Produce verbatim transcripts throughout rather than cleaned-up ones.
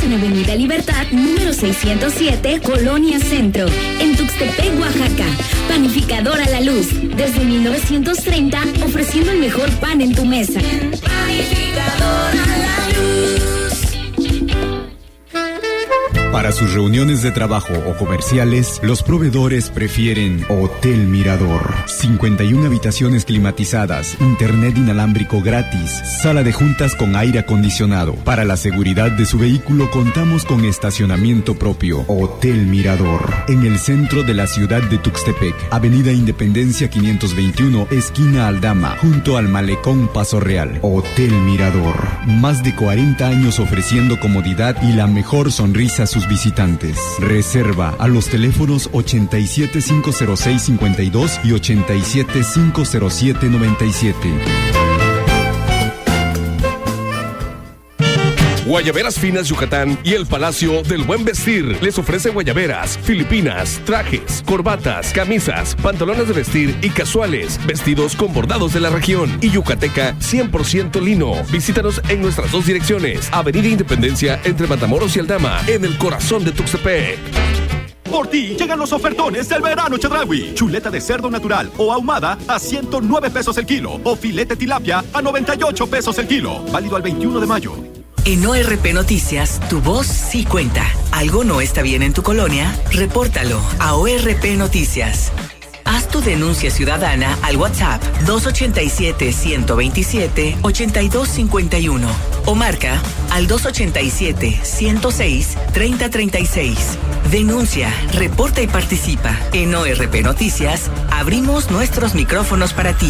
en Avenida Libertad, número seiscientos siete, Colonia Centro, en Tuxtepec, Oaxaca. Panificadora La Luz, desde mil novecientos treinta, ofreciendo el mejor pan en tu mesa. Panificadora La Luz. Para sus reuniones de trabajo o comerciales, los proveedores prefieren Hotel Mirador. cincuenta y una habitaciones climatizadas, internet inalámbrico gratis, sala de juntas con aire acondicionado. Para la seguridad de su vehículo contamos con estacionamiento propio. Hotel Mirador, en el centro de la ciudad de Tuxtepec, Avenida Independencia quinientos veintiuno, esquina Aldama, junto al Malecón Paso Real. Hotel Mirador, más de cuarenta años ofreciendo comodidad y la mejor sonrisa a sus visitantes. Reserva a los teléfonos ochenta y siete, cinco cero seis, cincuenta y dos y ochenta y siete, cinco cero siete, noventa y siete. Guayaberas Finas Yucatán y el Palacio del Buen Vestir les ofrece guayaberas, filipinas, trajes, corbatas, camisas, pantalones de vestir y casuales, vestidos con bordados de la región y yucateca cien por ciento lino. Visítanos en nuestras dos direcciones, Avenida Independencia entre Matamoros y Aldama, en el corazón de Tuxtepec. Por ti llegan los ofertones del verano Chedraui. Chuleta de cerdo natural o ahumada a ciento nueve pesos el kilo o filete tilapia a noventa y ocho pesos el kilo. Válido al veintiuno de mayo. En O R P Noticias, tu voz sí cuenta. ¿Algo no está bien en tu colonia? Repórtalo a O R P Noticias. Haz tu denuncia ciudadana al WhatsApp dos ochenta y siete, ciento veintisiete, ochenta y dos cincuenta y uno o marca al dos ochenta y siete, ciento seis, treinta treinta y seis. Denuncia, reporta y participa. En O R P Noticias, abrimos nuestros micrófonos para ti.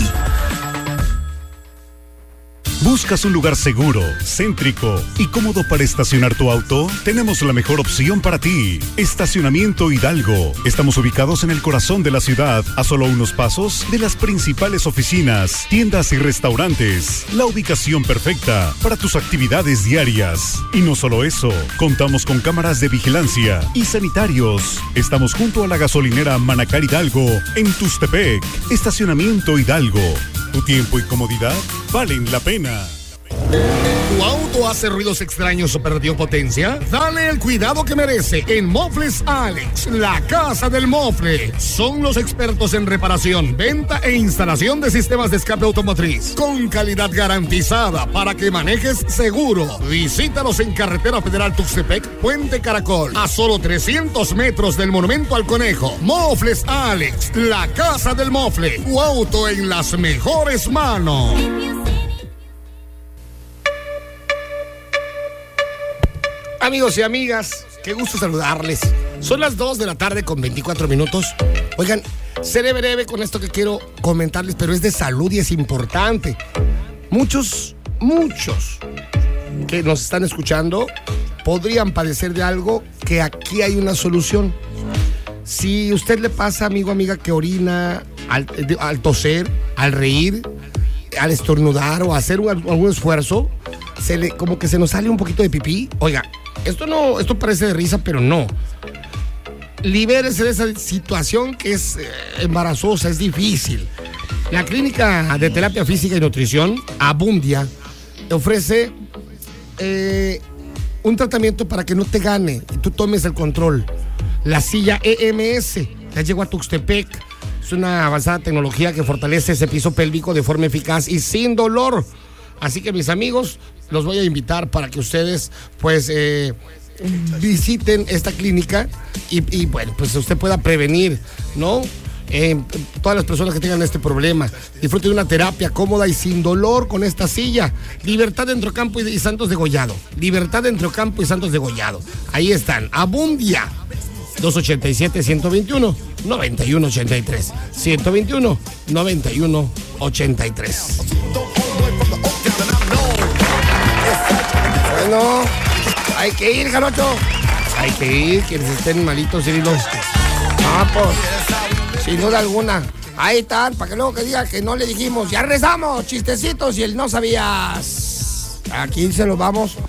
¿Buscas un lugar seguro, céntrico y cómodo para estacionar tu auto? Tenemos la mejor opción para ti. Estacionamiento Hidalgo. Estamos ubicados en el corazón de la ciudad, a solo unos pasos de las principales oficinas, tiendas y restaurantes. La ubicación perfecta para tus actividades diarias. Y no solo eso, contamos con cámaras de vigilancia y sanitarios. Estamos junto a la gasolinera Manacar Hidalgo, en Tuxtepec. Estacionamiento Hidalgo. Tu tiempo y comodidad valen la pena. ¿Tu auto hace ruidos extraños o perdió potencia? Dale el cuidado que merece en Mofles Alex, la casa del mofle. Son los expertos en reparación, venta e instalación de sistemas de escape automotriz, con calidad garantizada para que manejes seguro. Visítalos en Carretera Federal Tuxtepec, Puente Caracol, a solo trescientos metros del Monumento al Conejo. Mofles Alex, la casa del mofle. Tu auto en las mejores manos. Amigos y amigas, qué gusto saludarles. Son las dos de la tarde con veinticuatro minutos. Oigan, seré breve con esto que quiero comentarles, pero es de salud y es importante. Muchos, muchos que nos están escuchando podrían padecer de algo que aquí hay una solución. Si usted le pasa, amigo, amiga, que orina al, al toser, al reír, al estornudar o hacer un, algún esfuerzo, se le, como que se nos sale un poquito de pipí, oiga, esto no, esto parece de risa, pero no. Libérese de esa situación que es eh, embarazosa, es difícil. La Clínica de Terapia Física y Nutrición, Abundia, ofrece eh, un tratamiento para que no te gane y tú tomes el control. La silla E M S, ya llegó a Tuxtepec. Es una avanzada tecnología que fortalece ese piso pélvico de forma eficaz y sin dolor. Así que, mis amigos, los voy a invitar para que ustedes, pues, eh, visiten esta clínica y, y, bueno, pues usted pueda prevenir, ¿no? Eh, todas las personas que tengan este problema. Disfrute de una terapia cómoda y sin dolor con esta silla. Libertad de Entreocampo y, y Santos Degollado. Libertad de Entreocampo y Santos Degollado. Ahí están. Abundia. dos ochenta y siete, ciento veintiuno, noventa y uno ochenta y tres. ciento veintiuno, noventa y uno ochenta y tres. Bueno, hay que ir, Jarocho. Hay que ir, quienes estén malitos, Cirilo. Ah, pues, sin duda alguna. Ahí están, para que luego que diga que no le dijimos. Ya rezamos, chistecitos y el no sabías. Aquí se los vamos.